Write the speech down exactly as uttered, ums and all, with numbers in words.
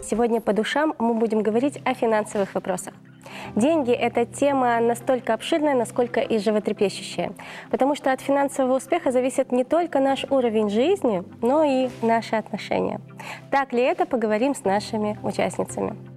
Сегодня по душам мы будем говорить о финансовых вопросах. Деньги – это тема настолько обширная, насколько и животрепещущая, потому что от финансового успеха зависит не только наш уровень жизни, но и наши отношения. Так ли это, поговорим с нашими участницами.